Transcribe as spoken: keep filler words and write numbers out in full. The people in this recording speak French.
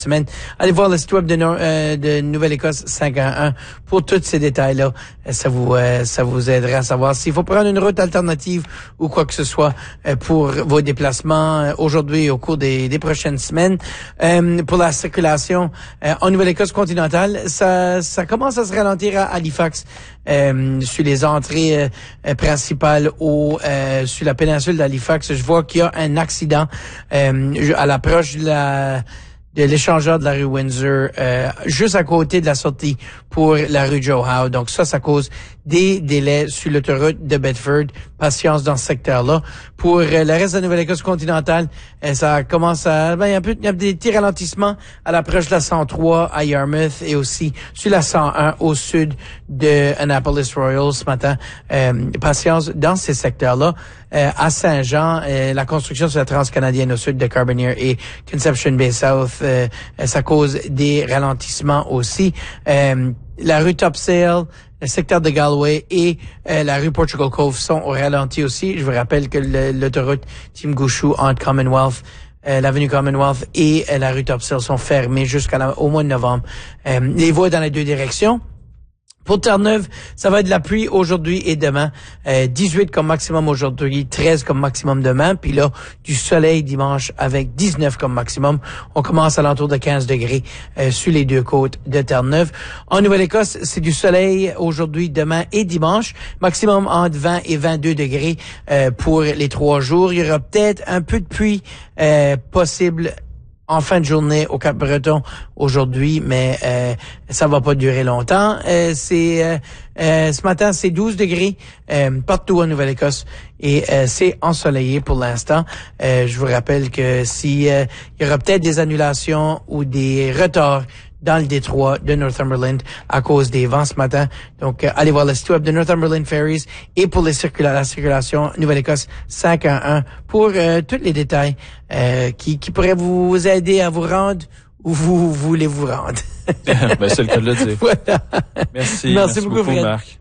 semaine. Allez voir le site web de, no- euh, de Nouvelle-Écosse cinq un un pour tous ces détails-là. Ça vous euh, ça vous aidera à savoir s'il faut prendre une route alternative ou quoi que ce soit euh, pour vos déplacements euh, aujourd'hui et au cours des, des prochaines semaines. Euh, pour la circulation euh, en Nouvelle-Écosse continentale, ça ça commence à se ralentir à Halifax euh, sur les entrées euh, principales au euh, sur la péninsule d'Halifax. Je vois qu'il y a un accident euh, à l'approche de la de l'échangeur de la rue Windsor, euh, juste à côté de la sortie pour la rue Joe Howe. Donc ça, ça cause des délais sur l'autoroute de Bedford. Patience dans ce secteur-là. Pour euh, le reste de la Nouvelle-Écosse continentale, euh, ça commence à... Ben, il y a un peu, il y a des petits ralentissements à l'approche de la cent trois à Yarmouth et aussi sur la cent un au sud de Annapolis Royal ce matin. Euh, patience dans ces secteurs-là. Euh, à Saint-Jean, euh, la construction sur la transcanadienne au sud de Carbonear et Conception Bay South, euh, ça cause des ralentissements aussi. Euh, la rue Topsail, le secteur de Galway et euh, la rue Portugal Cove sont au ralenti aussi. Je vous rappelle que le, l'autoroute Tim Gouchou entre Commonwealth, euh, l'avenue Commonwealth et euh, la rue Topsail sont fermées jusqu'au mois de novembre. Euh, les voies dans les deux directions. Pour Terre-Neuve, ça va être de la pluie aujourd'hui et demain. Euh, dix-huit comme maximum aujourd'hui, treize comme maximum demain. Puis là, du soleil dimanche avec dix-neuf comme maximum. On commence à l'entour de quinze degrés euh, sur les deux côtes de Terre-Neuve. En Nouvelle-Écosse, c'est du soleil aujourd'hui, demain et dimanche. Maximum entre vingt et vingt-deux degrés euh, pour les trois jours. Il y aura peut-être un peu de pluie euh, possible en fin de journée au Cap-Breton aujourd'hui, mais euh, ça va pas durer longtemps. Euh, c'est euh, euh, ce matin, c'est douze degrés euh, partout en Nouvelle-Écosse et euh, c'est ensoleillé pour l'instant. Euh, je vous rappelle que si euh, il y aura peut-être des annulations ou des retards dans le détroit de Northumberland à cause des vents ce matin. Donc, euh, allez voir le site web de Northumberland Ferries et pour les circula- la circulation Nouvelle-Écosse cinq un un pour euh, tous les détails euh, qui, qui pourraient vous aider à vous rendre où vous voulez vous rendre. Ben, c'est le cas de le dire. Voilà. Merci. Merci, merci beaucoup, beaucoup Fred. Marc.